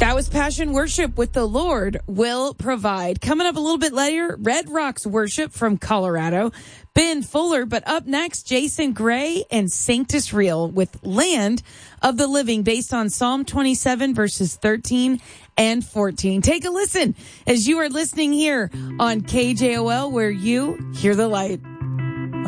That was Passion Worship with The Lord Will Provide. Coming up a little bit later, Red Rocks Worship from Colorado, Ben Fuller. But up next, Jason Gray and Sanctus Real with Land of the Living, based on Psalm 27, verses 13 and 14. Take a listen as you are listening here on KJOL, where you hear the light.